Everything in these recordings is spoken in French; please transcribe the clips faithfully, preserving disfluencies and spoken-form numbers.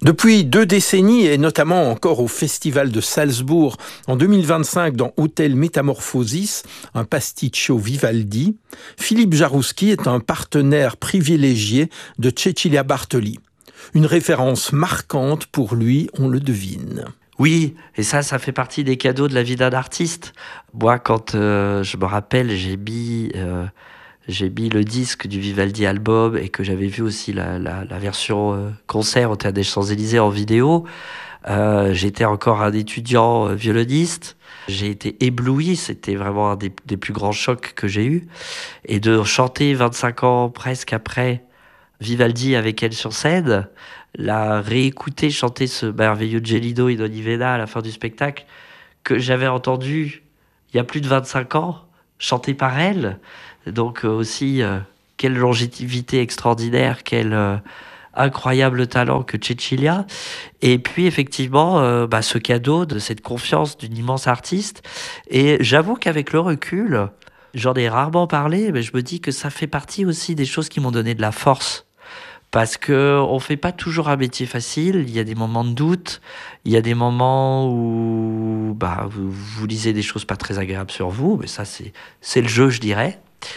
Depuis deux décennies, et notamment encore au Festival de Salzbourg en deux mille vingt-cinq dans Hôtel Métamorphosis, un pasticcio Vivaldi, Philippe Jarouski est un partenaire privilégié de Cecilia Bartoli. Une référence marquante pour lui, on le devine. Oui, et ça, ça fait partie des cadeaux de la vie d'un artiste. Moi, quand euh, je me rappelle, j'ai mis... Euh, J'ai mis le disque du Vivaldi album et que j'avais vu aussi la, la, la version euh, concert au Théâtre des Champs-Élysées en vidéo. Euh, j'étais encore un étudiant euh, violoniste. J'ai été ébloui, c'était vraiment un des, des plus grands chocs que j'ai eu. Et de chanter vingt-cinq ans presque après Vivaldi avec elle sur scène, la réécouter chanter ce merveilleux Gelido in Olivena à la fin du spectacle que j'avais entendu il y a plus de vingt-cinq ans, chanté par elle. Donc euh, aussi, euh, quelle longévité extraordinaire, quel euh, incroyable talent que Cecilia. Et puis effectivement, euh, bah, ce cadeau de cette confiance d'une immense artiste. Et j'avoue qu'avec le recul, j'en ai rarement parlé, mais je me dis que ça fait partie aussi des choses qui m'ont donné de la force. Parce que on fait pas toujours un métier facile. Il y a des moments de doute, il y a des moments où bah, vous, vous lisez des choses pas très agréables sur vous, mais ça c'est c'est le jeu, je dirais.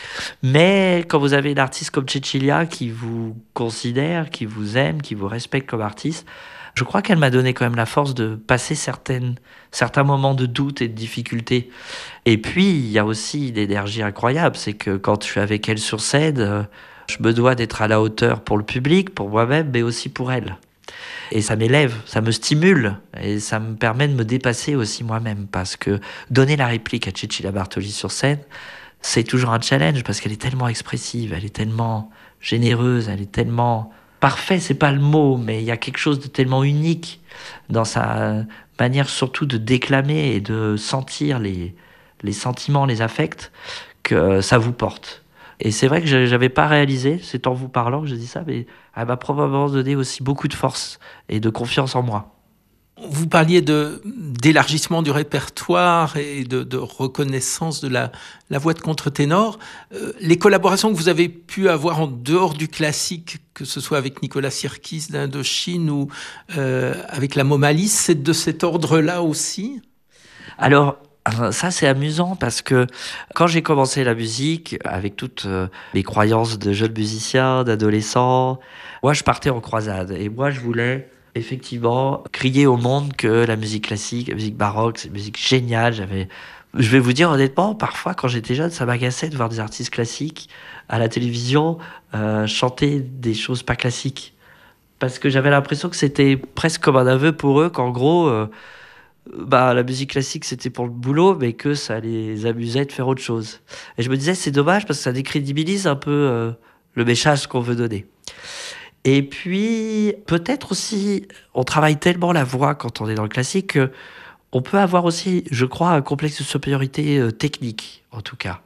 Mais quand vous avez une artiste comme Cecilia qui vous considère, qui vous aime, qui vous respecte comme artiste, je crois qu'elle m'a donné quand même la force de passer certaines, certains moments de doute et de difficulté. Et puis, il y a aussi une énergie incroyable, c'est que quand je suis avec elle sur scène, euh, je me dois d'être à la hauteur pour le public, pour moi-même, mais aussi pour elle. Et ça m'élève, ça me stimule, et ça me permet de me dépasser aussi moi-même, parce que donner la réplique à Cecilia Bartoli sur scène, c'est toujours un challenge parce qu'elle est tellement expressive, elle est tellement généreuse, elle est tellement parfaite, c'est pas le mot, mais il y a quelque chose de tellement unique dans sa manière surtout de déclamer et de sentir les, les sentiments, les affects, que ça vous porte. Et c'est vrai que je n'avais pas réalisé, c'est en vous parlant que je dis ça, mais elle m'a probablement donné aussi beaucoup de force et de confiance en moi. Vous parliez de, d'élargissement du répertoire et de, de reconnaissance de la, la voix de contre-ténor. Euh, les collaborations que vous avez pu avoir en dehors du classique, que ce soit avec Nicolas Sirkis d'Indochine ou euh, avec la Momalis, c'est de cet ordre-là aussi ? Alors, ça c'est amusant parce que quand j'ai commencé la musique, avec toutes euh, mes croyances de jeune musicien, d'adolescent, moi je partais en croisade et moi je voulais effectivement crier au monde que la musique classique, la musique baroque, c'est une musique géniale. J'avais, je vais vous dire honnêtement, parfois quand j'étais jeune, ça m'agaçait de voir des artistes classiques à la télévision euh, chanter des choses pas classiques. Parce que j'avais l'impression que c'était presque comme un aveu pour eux, qu'en gros, euh, bah, la musique classique c'était pour le boulot, mais que ça les amusait de faire autre chose. Et je me disais, c'est dommage parce que ça décrédibilise un peu euh, le message qu'on veut donner. Et puis, peut-être aussi, on travaille tellement la voix quand on est dans le classique que on peut avoir aussi, je crois, un complexe de supériorité euh, technique, en tout cas.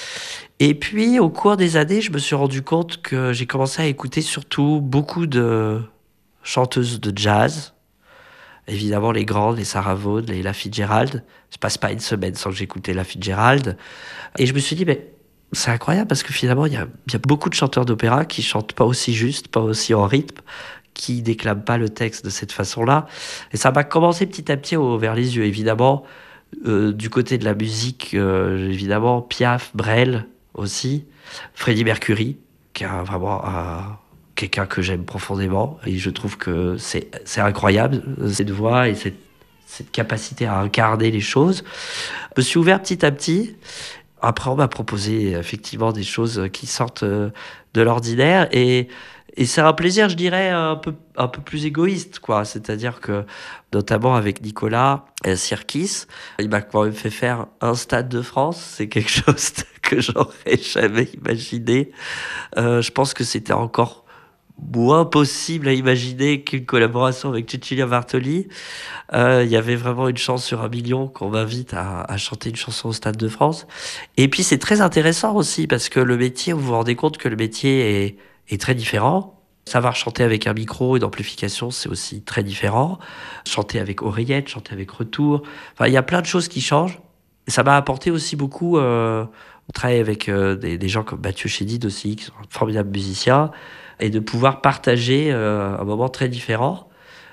Et puis, au cours des années, je me suis rendu compte que j'ai commencé à écouter surtout beaucoup de chanteuses de jazz. Évidemment, les grandes, les Sarah Vaughan, les Ella Fitzgerald. Je passe pas une semaine sans que j'écoutais Ella Fitzgerald. Et je me suis dit, mais c'est incroyable parce que finalement, il y a, y a beaucoup de chanteurs d'opéra qui chantent pas aussi juste, pas aussi en rythme, qui déclament pas le texte de cette façon-là. Et ça m'a commencé petit à petit à ouvrir les yeux. Évidemment, euh, du côté de la musique, euh, évidemment, Piaf, Brel aussi, Freddie Mercury, qui a vraiment un, quelqu'un que j'aime profondément. Et je trouve que c'est, c'est incroyable, cette voix et cette, cette capacité à incarner les choses. Je me suis ouvert petit à petit. Après, on m'a proposé effectivement des choses qui sortent de l'ordinaire et, et c'est un plaisir, je dirais, un peu, un peu plus égoïste, quoi. C'est-à-dire que, notamment avec Nicolas Sirkis, il m'a quand même fait faire un Stade de France. C'est quelque chose que j'aurais jamais imaginé. Euh, je pense que c'était encore moins possible à imaginer qu'une collaboration avec Cecilia Bartoli. Il euh, y avait vraiment une chance sur un million qu'on m'invite à, à chanter une chanson au Stade de France. Et puis c'est très intéressant aussi parce que le métier, vous vous rendez compte que le métier est, est très différent. Savoir chanter avec un micro, une amplification, c'est aussi très différent. Chanter avec oreillette, chanter avec retour. Enfin, il y a plein de choses qui changent. Et ça m'a apporté aussi beaucoup. Euh, on travaille avec euh, des, des gens comme Mathieu Chédid aussi, qui sont un formidable musicien, et de pouvoir partager euh, un moment très différent.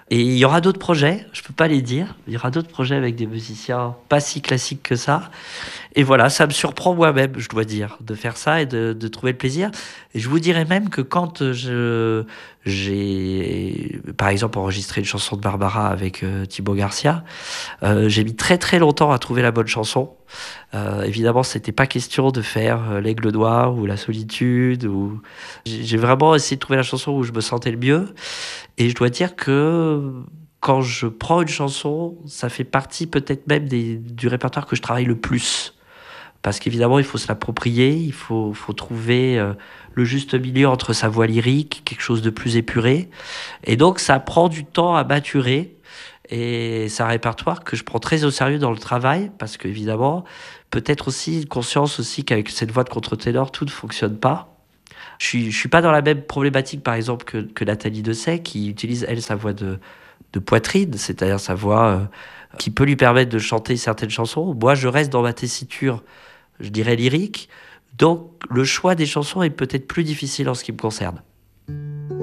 Et il y aura d'autres projets, je peux pas les dire. Il y aura d'autres projets avec des musiciens pas si classiques que ça. Et voilà, ça me surprend moi-même, je dois dire, de faire ça et de, de trouver le plaisir. Et je vous dirais même que quand je, j'ai, par exemple, enregistré une chanson de Barbara avec euh, Thibaut Garcia, euh, j'ai mis très très longtemps à trouver la bonne chanson. Euh, évidemment, c'était pas question de faire euh, l'Aigle noir ou la solitude. Ou... J'ai, j'ai vraiment essayé de trouver la chanson où je me sentais le mieux. Et je dois dire que quand je prends une chanson, ça fait partie peut-être même des, du répertoire que je travaille le plus. Parce qu'évidemment, il faut se l'approprier, il faut, faut trouver euh, le juste milieu entre sa voix lyrique, quelque chose de plus épuré. Et donc, ça prend du temps à maturer. Et c'est un répertoire que je prends très au sérieux dans le travail, parce qu'évidemment, peut-être aussi une conscience aussi qu'avec cette voix de contre-ténor, tout ne fonctionne pas. Je suis, je suis pas dans la même problématique, par exemple, que, que Nathalie Dessay, qui utilise, elle, sa voix de, de poitrine, c'est-à-dire sa voix euh, qui peut lui permettre de chanter certaines chansons. Moi, je reste dans ma tessiture, je dirais lyrique. Donc, le choix des chansons est peut-être plus difficile en ce qui me concerne.